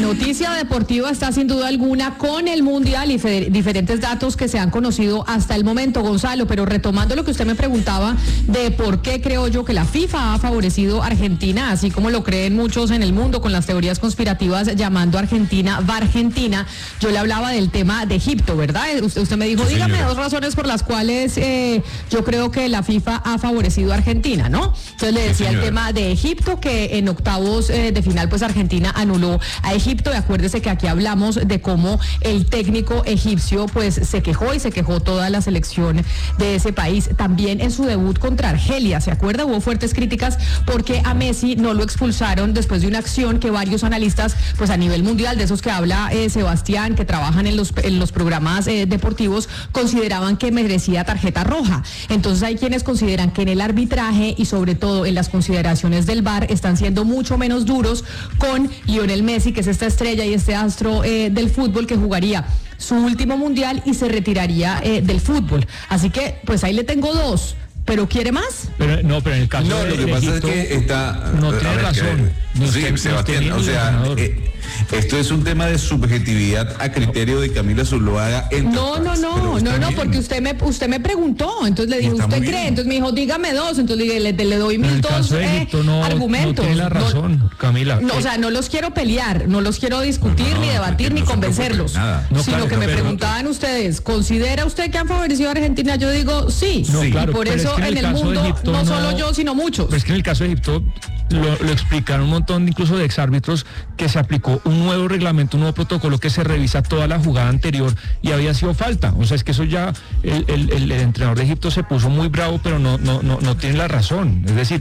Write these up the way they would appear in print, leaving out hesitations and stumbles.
noticia deportiva está sin duda alguna con el Mundial y diferentes datos que se han conocido hasta el momento, Gonzalo, pero retomando lo que usted me preguntaba de por qué creo yo que la FIFA ha favorecido a Argentina, así como lo creen muchos en el mundo con las teorías conspirativas llamando a Argentina va Argentina, yo le hablaba del tema de Egipto, ¿verdad? Usted me dijo, sí, dígame dos razones por las cuales yo creo que la FIFA ha favorecido a Argentina, ¿no? Entonces le decía el tema de Egipto, que en octavos de final pues Argentina anuló a Egipto, y acuérdese que aquí hablamos de cómo el técnico egipcio pues se quejó y se quejó toda la selección de ese país. También en su debut contra Argelia, ¿se acuerda? Hubo fuertes críticas porque a Messi no lo expulsaron después de una acción que varios analistas pues a nivel mundial, de esos que habla Sebastián, que trabajan en los programas deportivos, consideraban que merecía tarjeta roja. Entonces hay quienes consideran que en el arbitraje y sobre todo en las consideraciones del VAR están siendo mucho menos duros con Lionel Messi, que es esta estrella y este astro del fútbol que jugaría su último mundial y se retiraría del fútbol. Así que pues ahí le tengo dos. ¿Pero quiere más? Pero en el caso no, lo que pasa es que está... No tiene razón. Sí, Sebastián, o sea, esto es un tema de subjetividad a criterio de Camila Zuluaga. No, porque usted me preguntó, entonces le dije, ¿usted cree? Entonces me dijo, dígame dos, entonces le doy mis dos argumentos. No tiene la razón, Camila. No, o sea, no los quiero pelear, no los quiero discutir, ni debatir, ni convencerlos, sino que me preguntaban ustedes, ¿considera usted que han favorecido a Argentina? Yo digo, sí, y por eso en el mundo, Egipto, no solo yo, sino muchos. Pero es que en el caso de Egipto lo explicaron un montón incluso de exárbitros, que se aplicó un nuevo reglamento, un nuevo protocolo que se revisa toda la jugada anterior y había sido falta. O sea, es que eso ya el entrenador de Egipto se puso muy bravo, pero no tiene la razón. Es decir,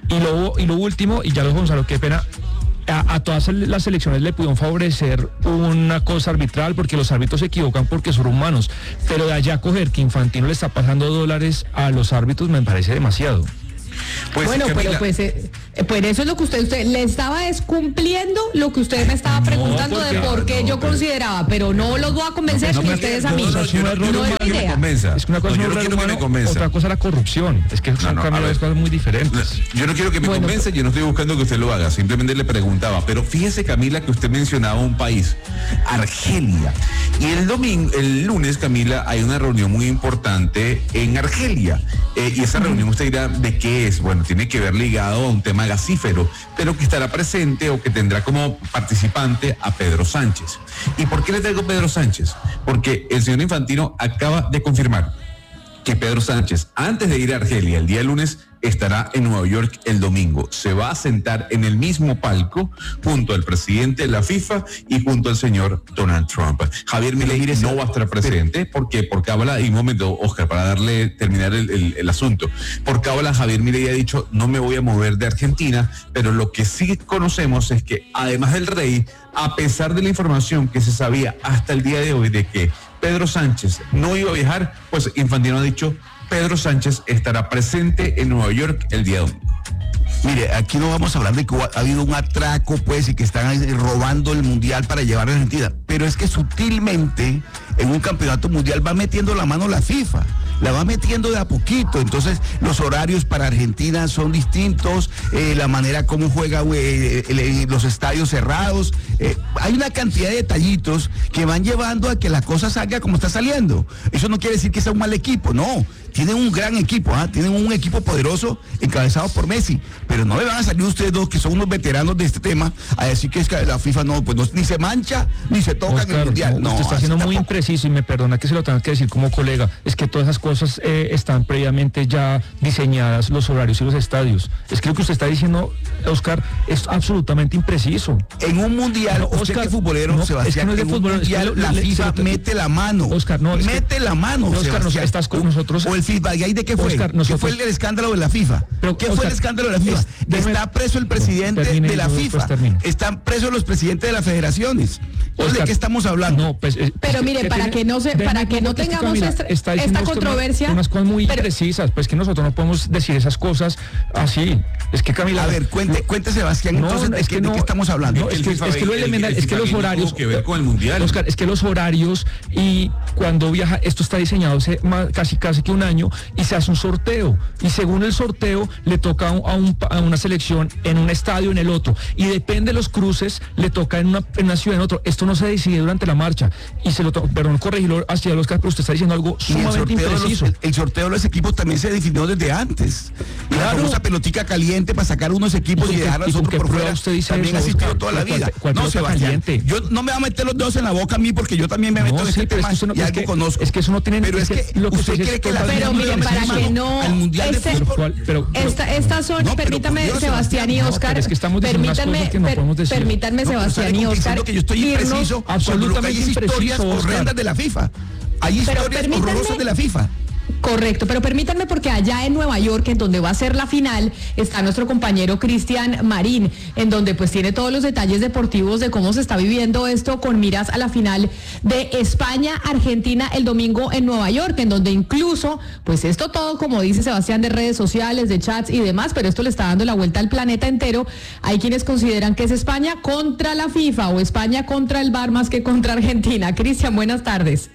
y lo último, y ya lo Gonzalo, qué pena, a todas las selecciones le pudieron favorecer una cosa arbitral porque los árbitros se equivocan porque son humanos, pero de allá a coger que Infantino le está pasando dólares a los árbitros me parece demasiado. Pues, bueno, Camila, pero pues eso es lo que usted le estaba descumpliendo lo que usted me estaba preguntando de por qué yo consideraba, pero no los voy a convencer ni ustedes a mí. No es mi idea. Es que una cosa es que me convenza, otra cosa es la corrupción. Es que son dos cosas muy diferentes. Yo no quiero que me convenza, yo no estoy buscando que usted lo haga, simplemente le preguntaba, pero fíjese, Camila, que usted mencionaba un país, Argelia, y el lunes, Camila, hay una reunión muy importante en Argelia, y esa reunión usted dirá, ¿de qué es? Bueno, tiene que ver ligado a un tema gasífero, pero que estará presente o que tendrá como participante a Pedro Sánchez. ¿Y por qué le traigo Pedro Sánchez? Porque el señor Infantino acaba de confirmar que Pedro Sánchez, antes de ir a Argelia el día lunes, estará en Nueva York el domingo. Se va a sentar en el mismo palco junto al presidente de la FIFA y junto al señor Donald Trump. Javier Milei no va a estar presente. ¿Por qué? Porque habla, y un momento, Oscar, para terminar el asunto. Porque habla, Javier Milei ha dicho, no me voy a mover de Argentina, pero lo que sí conocemos es que, además del rey, a pesar de la información que se sabía hasta el día de hoy de que Pedro Sánchez no iba a viajar, pues Infantino ha dicho, Pedro Sánchez estará presente en Nueva York el día domingo. Mire, aquí no vamos a hablar de que ha habido un atraco, pues, y que están robando el mundial para llevar a Argentina, pero es que sutilmente en un campeonato mundial va metiendo la mano la FIFA, la va metiendo de a poquito. Entonces los horarios para Argentina son distintos, la manera como juega los estadios cerrados, hay una cantidad de detallitos que van llevando a que la cosa salga como está saliendo. Eso no quiere decir que sea un mal equipo, no. Tienen un gran equipo, tienen un equipo poderoso encabezado por Messi, pero no le van a salir ustedes dos, que son unos veteranos de este tema, a decir que es que la FIFA ni se mancha, ni se toca, Oscar, en el mundial. No, usted está siendo muy impreciso y me perdona que se lo tenga que decir como colega, es que todas esas cosas están previamente ya diseñadas, los horarios y los estadios. Es que lo que usted está diciendo, Oscar, es absolutamente impreciso. En un mundial, usted que futbolero, Sebastián, es que no es de fútbol, mundial, la FIFA mete la mano. Oscar, no, mete la mano, Oscar, estás con nosotros. O el FIFA, ¿y ahí de qué fue? Oscar, ¿qué fue el escándalo de la FIFA? ¿Qué fue el escándalo de la FIFA? Está preso el presidente de la FIFA. Están presos los presidentes de las federaciones. Oscar, ¿de qué estamos hablando? No, pues, pero mire, para que no tengamos esta controversia. Unas cosas muy precisas, pues que nosotros no podemos decir esas cosas así. Es que Camila. A ver, cuente Sebastián, entonces, ¿de qué estamos hablando? No, es que lo elemental, es que los horarios. Que ver con el mundial. Oscar, es que los horarios y cuando viaja, esto está diseñado hace casi que un año. año y se hace un sorteo. Y según el sorteo le toca a una selección en un estadio, en el otro. Y depende de los cruces, le toca en una ciudad, en otro. Esto no se decide durante la marcha. Y perdón, corregirlo hacia Oscar, pero usted está diciendo algo sumamente impreciso. El sorteo de los equipos también se definió desde antes. Y la famosa pelotica caliente para sacar unos equipos y dejar a los otros por fuera. Usted dice también ha existido toda la vida. No, Sebastián, caliente. Yo no me voy a meter los dedos en la boca a mí porque yo también me meto en este tema y algo conozco. Es que eso no tiene... Pero es que lo que usted cree que la Pero miren, para que no... al Mundial de Fútbol... Estas son... Permítame, Sebastián y Oscar... Permítanme, Sebastián y Oscar... que yo estoy impreciso. Absolutamente hay historias horrendas de la FIFA. Hay historias horrorosas de la FIFA. Correcto, pero permítanme porque allá en Nueva York, en donde va a ser la final, está nuestro compañero Cristian Marín, en donde pues tiene todos los detalles deportivos de cómo se está viviendo esto con miras a la final de España-Argentina el domingo en Nueva York, en donde incluso, pues esto todo, como dice Sebastián, de redes sociales, de chats y demás, pero esto le está dando la vuelta al planeta entero. Hay quienes consideran que es España contra la FIFA o España contra el VAR más que contra Argentina. Cristian, buenas tardes.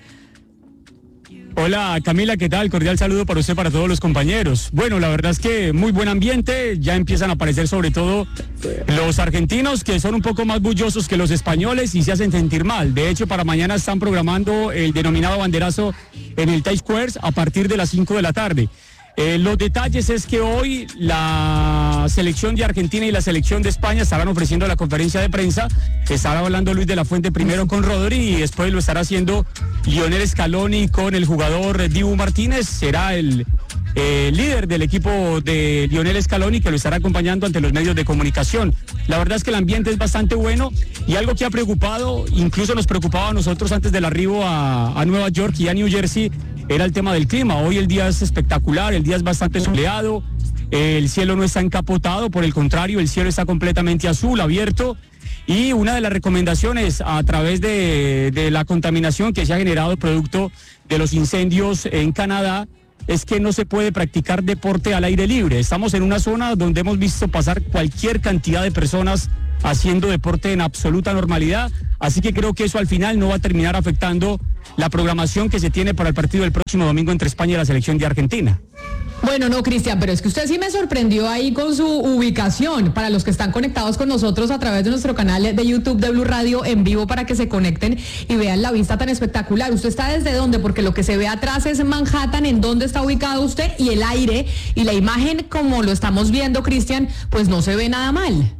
Hola Camila, ¿qué tal? Cordial saludo para usted, para todos los compañeros. Bueno, la verdad es que muy buen ambiente, ya empiezan a aparecer sobre todo los argentinos que son un poco más bullosos que los españoles y se hacen sentir mal. De hecho, para mañana están programando el denominado banderazo en el Times Square a partir de las 5 de la tarde. Los detalles es que hoy la selección de Argentina y la selección de España estarán ofreciendo la conferencia de prensa. Estará hablando Luis de la Fuente primero con Rodri y después lo estará haciendo Lionel Scaloni con el jugador Dibu Martínez. Será el líder del equipo de Lionel Scaloni que lo estará acompañando ante los medios de comunicación. La verdad es que el ambiente es bastante bueno y algo que ha preocupado, incluso nos preocupaba a nosotros antes del arribo a Nueva York y a New Jersey, era el tema del clima. Hoy el día es espectacular, el día es bastante soleado, el cielo no está encapotado, por el contrario, el cielo está completamente azul, abierto. Y una de las recomendaciones a través de la contaminación que se ha generado producto de los incendios en Canadá es que no se puede practicar deporte al aire libre. Estamos en una zona donde hemos visto pasar cualquier cantidad de personas haciendo deporte en absoluta normalidad, así que creo que eso al final no va a terminar afectando la programación que se tiene para el partido del próximo domingo entre España y la selección de Argentina. Bueno, no, Cristian, pero es que usted sí me sorprendió ahí con su ubicación. Para los que están conectados con nosotros a través de nuestro canal de YouTube de Blue Radio en vivo, para que se conecten y vean la vista tan espectacular. ¿Usted está desde dónde? Porque lo que se ve atrás es Manhattan, en dónde está ubicado usted, y el aire y la imagen como lo estamos viendo, Cristian, pues no se ve nada mal.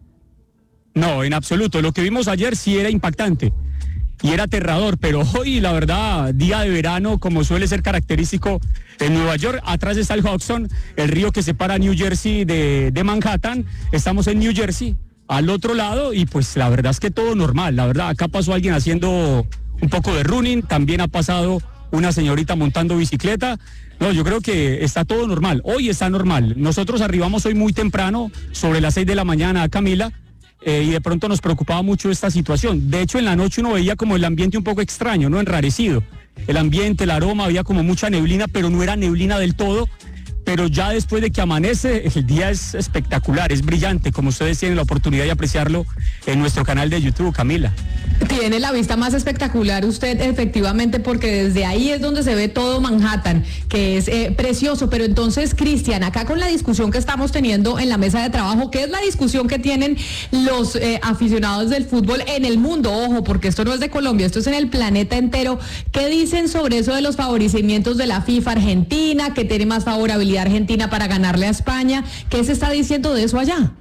No, en absoluto. Lo que vimos ayer sí era impactante y era aterrador, pero hoy, la verdad, día de verano, como suele ser característico en Nueva York, atrás está el Hudson, el río que separa New Jersey de Manhattan. Estamos en New Jersey, al otro lado, y pues la verdad es que todo normal. La verdad, acá pasó alguien haciendo un poco de running, también ha pasado una señorita montando bicicleta. No, yo creo que está todo normal. Hoy está normal. Nosotros arribamos hoy muy temprano, sobre las 6 de la mañana, Camila, y de pronto nos preocupaba mucho esta situación. De hecho, en la noche uno veía como el ambiente un poco extraño, ¿no? Enrarecido. El ambiente, el aroma, había como mucha neblina, pero no era neblina del todo. Pero ya después de que amanece, el día es espectacular, es brillante, como ustedes tienen la oportunidad de apreciarlo en nuestro canal de YouTube, Camila. Tiene la vista más espectacular usted, efectivamente, porque desde ahí es donde se ve todo Manhattan, que es precioso. Pero entonces, Cristian, acá con la discusión que estamos teniendo en la mesa de trabajo, ¿qué es la discusión que tienen los aficionados del fútbol en el mundo? Ojo, porque esto no es de Colombia, esto es en el planeta entero. ¿Qué dicen sobre eso de los favorecimientos de la FIFA Argentina, que tiene más favorabilidad Argentina para ganarle a España? ¿Qué se está diciendo de eso allá?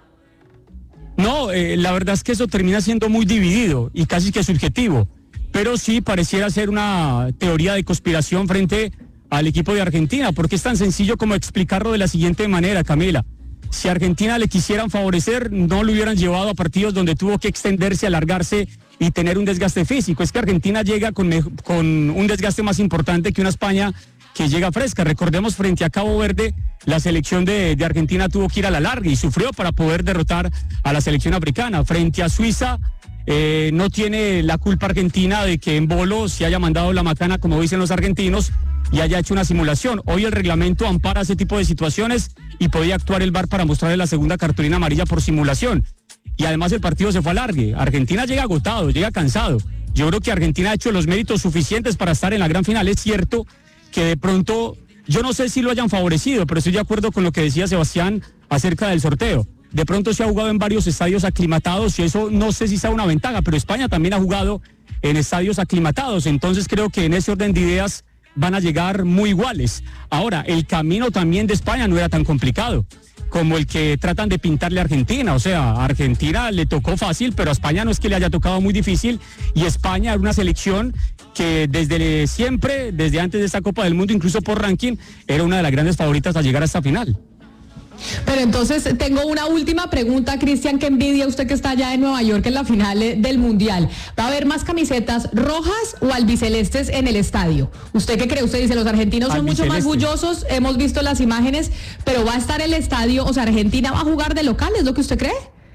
No, la verdad es que eso termina siendo muy dividido y casi que subjetivo, pero sí pareciera ser una teoría de conspiración frente al equipo de Argentina, porque es tan sencillo como explicarlo de la siguiente manera, Camila. Si a Argentina le quisieran favorecer, no lo hubieran llevado a partidos donde tuvo que extenderse, alargarse y tener un desgaste físico. Es que Argentina llega con un desgaste más importante que una España que llega fresca. Recordemos, frente a Cabo Verde, la selección de Argentina tuvo que ir a la larga y sufrió para poder derrotar a la selección africana. Frente a Suiza, no tiene la culpa Argentina de que en Bolo se haya mandado la macana, como dicen los argentinos, y haya hecho una simulación. Hoy el reglamento ampara ese tipo de situaciones y podía actuar el VAR para mostrarle la segunda cartulina amarilla por simulación. Y además el partido se fue a alargue. Argentina llega agotado, llega cansado. Yo creo que Argentina ha hecho los méritos suficientes para estar en la gran final. Es cierto que de pronto yo no sé si lo hayan favorecido, pero estoy de acuerdo con lo que decía Sebastián acerca del sorteo. De pronto se ha jugado en varios estadios aclimatados y eso no sé si sea una ventaja, pero España también ha jugado en estadios aclimatados, entonces creo que en ese orden de ideas van a llegar muy iguales. Ahora, el camino también de España no era tan complicado como el que tratan de pintarle a Argentina. O sea, a Argentina le tocó fácil, pero a España no es que le haya tocado muy difícil, y España era una selección que desde siempre, desde antes de esta Copa del Mundo, incluso por ranking, era una de las grandes favoritas a llegar a esta final. Pero entonces tengo una última pregunta, Cristian, que envidia usted que está allá en Nueva York en la final del Mundial. ¿Va a haber más camisetas rojas o albicelestes en el estadio? ¿Usted qué cree? Usted dice, los argentinos son mucho más bullosos, hemos visto las imágenes, pero va a estar el estadio, o sea, Argentina va a jugar de local, ¿es lo que usted cree?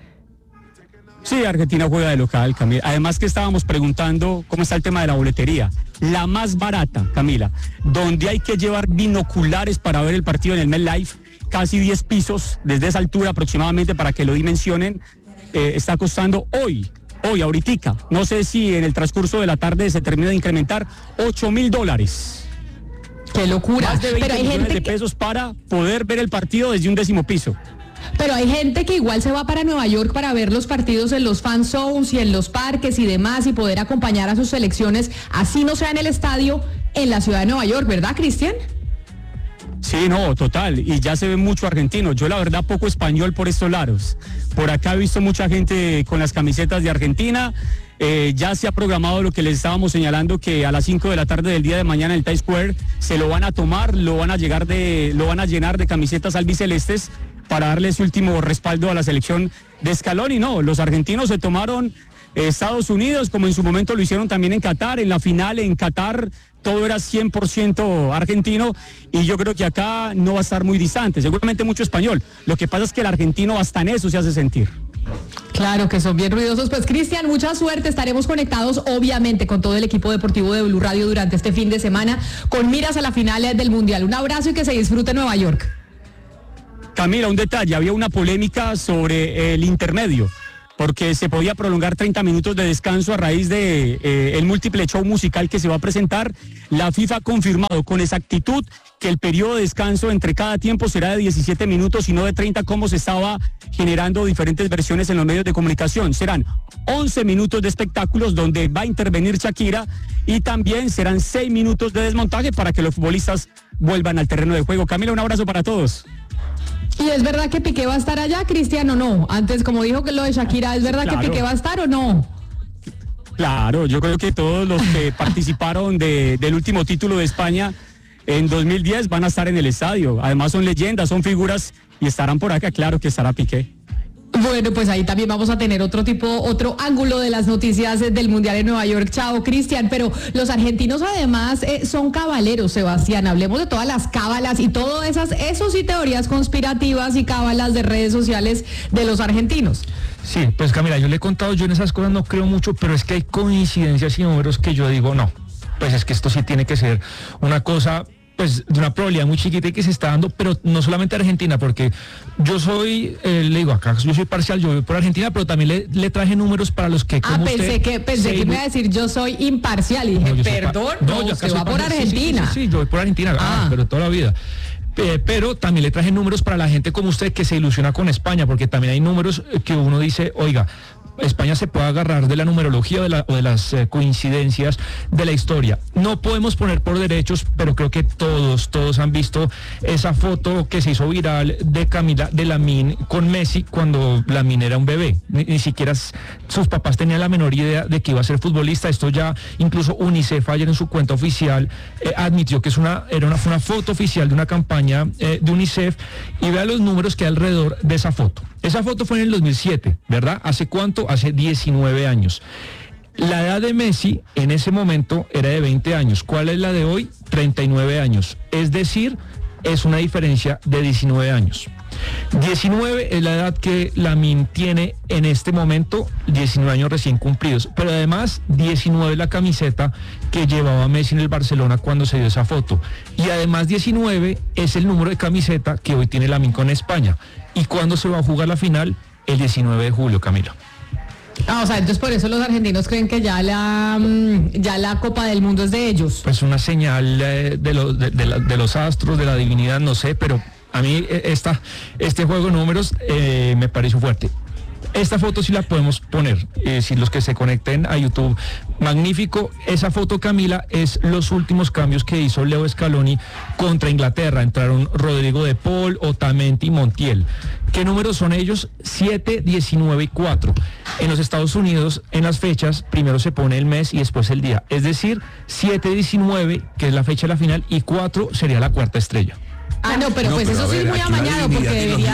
Sí, Argentina juega de local, Camila. Además que estábamos preguntando cómo está el tema de la boletería. La más barata, Camila, donde hay que llevar binoculares para ver el partido en el MetLife, casi 10 pisos desde esa altura aproximadamente, para que lo dimensionen, está costando hoy, ahoritica, no sé si en el transcurso de la tarde se termina de incrementar, $8,000. ¡Qué locura! Más de 20 pero hay millones gente de pesos para poder ver el partido desde un 10º piso. Pero hay gente que igual se va para Nueva York para ver los partidos en los fan zones y en los parques y demás, y poder acompañar a sus selecciones, así no sea en el estadio, en la ciudad de Nueva York, ¿verdad, Cristian? Sí, no, total, y ya se ve mucho argentino. Yo la verdad poco español por estos lados. Por acá he visto mucha gente con las camisetas de Argentina. Ya se ha programado lo que les estábamos señalando, que a las 5 de la tarde del día de mañana en el Times Square se lo van a tomar, lo van a llenar de camisetas albicelestes para darle ese último respaldo a la selección de Scaloni. No, los argentinos se tomaron Estados Unidos, como en su momento lo hicieron también en Qatar, en la final en Qatar. Todo era 100% argentino, y yo creo que acá no va a estar muy distante, seguramente mucho español. Lo que pasa es que el argentino hasta en eso se hace sentir. Claro que son bien ruidosos. Pues Cristian, mucha suerte, estaremos conectados obviamente con todo el equipo deportivo de Blue Radio durante este fin de semana, con miras a la final del Mundial. Un abrazo y que se disfrute Nueva York. Camila, un detalle, había una polémica sobre el intermedio, porque se podía prolongar 30 minutos de descanso a raíz de el múltiple show musical que se va a presentar. La FIFA ha confirmado con exactitud que el periodo de descanso entre cada tiempo será de 17 minutos y no de 30, como se estaba generando diferentes versiones en los medios de comunicación. Serán 11 minutos de espectáculos donde va a intervenir Shakira, y también serán 6 minutos de desmontaje para que los futbolistas vuelvan al terreno de juego. Camila, un abrazo para todos. ¿Y es verdad que Piqué va a estar allá, Cristian, o no? Antes, como dijo que lo de Shakira, ¿es verdad que Piqué va a estar o no? Claro, yo creo que todos los que participaron del último título de España en 2010 van a estar en el estadio. Además son leyendas, son figuras, y estarán por acá, claro que estará Piqué. Bueno, pues ahí también vamos a tener otro ángulo de las noticias del Mundial en Nueva York. Chao, Cristian. Pero los argentinos además son cabaleros, Sebastián. Hablemos de todas las cábalas y todas esos y teorías conspirativas y cábalas de redes sociales de los argentinos. Sí, pues Camila, yo le he contado, yo en esas cosas no creo mucho, pero es que hay coincidencias y números que yo digo, no, pues es que esto sí tiene que ser una cosa, pues de una probabilidad muy chiquita y que se está dando, pero no solamente Argentina, porque yo soy, le digo acá, yo soy parcial, yo voy por Argentina, pero también le traje números para los que... Pensé que me iba a decir yo soy imparcial, y dije, perdón, usted va por Argentina. Sí, yo voy por Argentina, pero toda la vida. Pero también le traje números para la gente como usted que se ilusiona con España, porque también hay números que uno dice, oiga, España se puede agarrar de la numerología o de las coincidencias de la historia. No podemos poner por derechos, pero creo que todos han visto esa foto que se hizo viral de Camila, de Lamine con Messi cuando Lamine era un bebé. Ni siquiera sus papás tenían la menor idea de que iba a ser futbolista. Esto ya incluso UNICEF ayer en su cuenta oficial admitió que fue una foto oficial de una campaña de UNICEF, y vea los números que hay alrededor de esa foto. Esa foto fue en el 2007, ¿verdad? ¿Hace cuánto? Hace 19 años. La edad de Messi en ese momento era de 20 años. ¿Cuál es la de hoy? 39 años. Es decir, es una diferencia de 19 años. 19 es la edad que Lamine tiene en este momento, 19 años recién cumplidos. Pero además, 19 es la camiseta que llevaba Messi en el Barcelona cuando se dio esa foto. Y además 19 es el número de camiseta que hoy tiene Lamine con España. ¿Y cuándo se va a jugar la final? El 19 de julio, Camila. O sea, entonces por eso los argentinos creen que ya la Copa del Mundo es de ellos. Pues una señal de los astros, de la divinidad, no sé, pero a mí este juego de números me pareció fuerte. Esta foto sí la podemos poner, si los que se conecten a YouTube, magnífico. Esa foto, Camila, es los últimos cambios que hizo Leo Scaloni contra Inglaterra. Entraron Rodrigo de Paul, Otamendi y Montiel. ¿Qué números son ellos? 7, 19 y 4. En los Estados Unidos, en las fechas, primero se pone el mes y después el día. Es decir, 7, 19, que es la fecha de la final, y 4 sería la cuarta estrella. No, pero eso sí es muy amañado, porque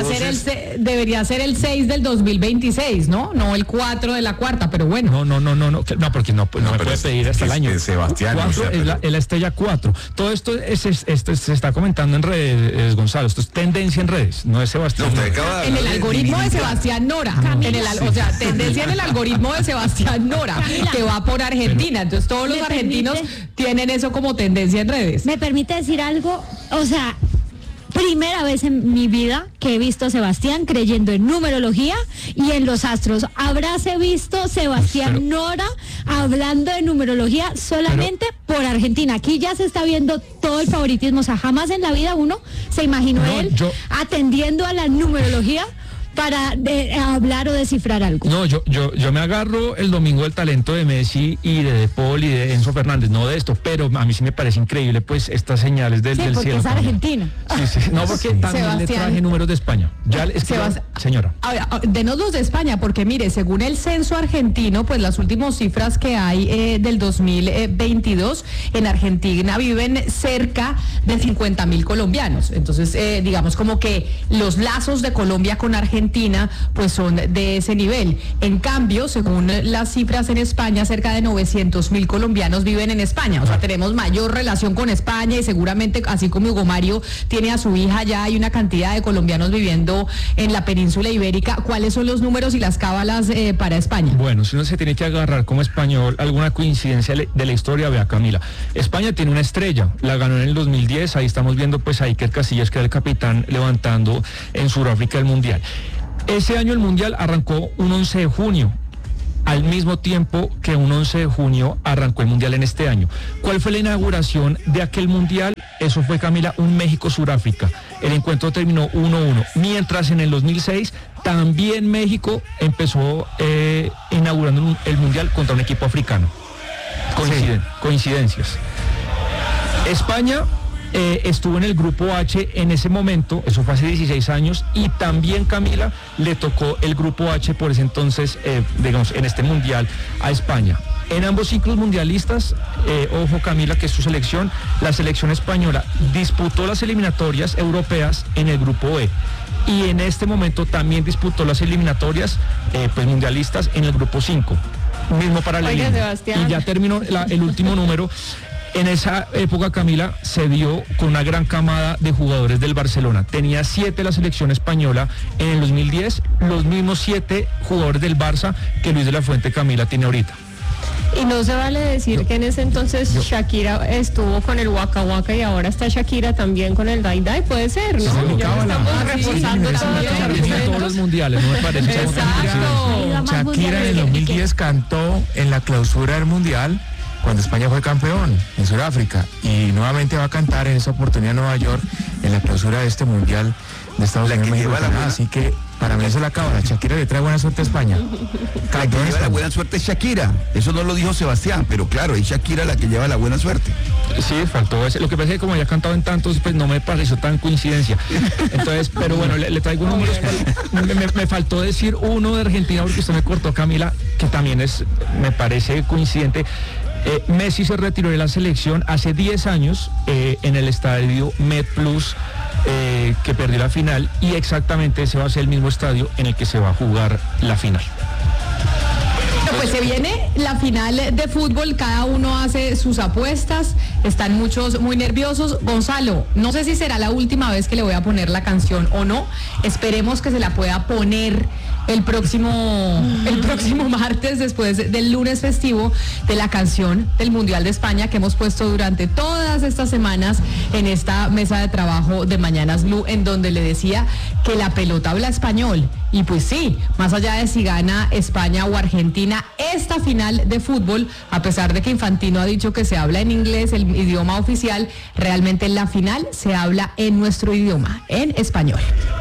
debería ser el 6 del 2026, ¿no? No el 4 de la cuarta, pero bueno. No, porque no me puede pedir hasta el año. Sebastián. 4 es la estrella 4. Todo esto se está comentando en redes, Gonzalo. Esto es tendencia en redes, no es Sebastián. En el algoritmo de Sebastián Nora. O sea, tendencia en el algoritmo de Sebastián Nora, que va por Argentina. Entonces todos los argentinos tienen eso como tendencia en redes. ¿Me permite decir algo? O sea, primera vez en mi vida que he visto a Sebastián creyendo en numerología y en los astros. ¿Habráse visto Sebastián Nora hablando de numerología solamente por Argentina? Aquí ya se está viendo todo el favoritismo. O sea, jamás en la vida uno se imaginó atendiendo a la numerología para hablar o descifrar algo. No, yo me agarro el domingo del talento de Messi y de Paul y de Enzo Fernández, no de esto, pero a mí sí me parece increíble pues estas señales del cielo. Sí, porque es Argentina. Sí. No, porque también Sebastián, le traje números de España. Señora. A ver, denos los de España, porque mire, según el censo argentino, pues las últimas cifras que hay del 2022, en Argentina viven cerca de 50.000 colombianos. Entonces, digamos como que los lazos de Colombia con Argentina pues son de ese nivel. En cambio, según las cifras en España, cerca de 900.000 colombianos viven en España. O sea, tenemos mayor relación con España y seguramente, así como Hugo Mario tiene a su hija, ya hay una cantidad de colombianos viviendo en la península ibérica. ¿Cuáles son los números y las cábalas para España? Bueno, si uno se tiene que agarrar como español alguna coincidencia de la historia, vea, Camila. España tiene una estrella, la ganó en el 2010, ahí estamos viendo pues a Iker Casillas, que era el capitán, levantando en Sudáfrica el Mundial. Ese año el Mundial arrancó un 11 de junio, al mismo tiempo que un 11 de junio arrancó el Mundial en este año. ¿Cuál fue la inauguración de aquel Mundial? Eso fue, Camila, un México-Sudáfrica. El encuentro terminó 1-1, mientras en el 2006 también México empezó inaugurando el Mundial contra un equipo africano. Coincidencias. España estuvo en el grupo H en ese momento, eso fue hace 16 años, y también, Camila, le tocó el grupo H por ese entonces, digamos, en este mundial a España. En ambos ciclos mundialistas, ojo, Camila, que es su selección, la selección española disputó las eliminatorias europeas en el grupo E. Y en este momento también disputó las eliminatorias pues mundialistas en el grupo 5. Mismo paralelismo. Y ya terminó el último número. En esa época, Camila, se dio con una gran camada de jugadores del Barcelona. Tenía 7 la selección española en el 2010, los mismos 7 jugadores del Barça que Luis de la Fuente, Camila, tiene ahorita. Y no se vale decir que en ese entonces Shakira estuvo con el Waka Waka y ahora está Shakira también con el Dai Dai, puede ser, ¿no? Estamos reforzando todos los mundiales, no me parece. Shakira en el 2010 cantó en la clausura del mundial cuando España fue campeón en Sudáfrica, y nuevamente va a cantar en esa oportunidad en Nueva York en la clausura de este mundial de Estados Unidos, México, Canadá. Así que para mí eso la cábala. Shakira le trae buena suerte a España. La que lleva la buena suerte es Shakira. Eso no lo dijo Sebastián, pero claro, es Shakira la que lleva la buena suerte. Sí, faltó ese. Lo que pasa es que como ya cantado en tantos, pues no me pareció tan coincidencia. Entonces, pero bueno, le traigo números. Me faltó decir uno de Argentina, porque usted me cortó, Camila, que también me parece coincidente. Messi se retiró de la selección hace 10 años en el estadio MedPlus, que perdió la final, y exactamente ese va a ser el mismo estadio en el que se va a jugar la final. Pues se viene la final de fútbol, cada uno hace sus apuestas, están muchos muy nerviosos. Gonzalo, no sé si será la última vez que le voy a poner la canción o no, esperemos que se la pueda poner el próximo martes, después del lunes festivo de la canción del Mundial de España que hemos puesto durante todas estas semanas en esta mesa de trabajo de Mañanas Blue, en donde le decía que la pelota habla español. Y pues sí, más allá de si gana España o Argentina esta final de fútbol, a pesar de que Infantino ha dicho que se habla en inglés, el idioma oficial, realmente en la final se habla en nuestro idioma, en español.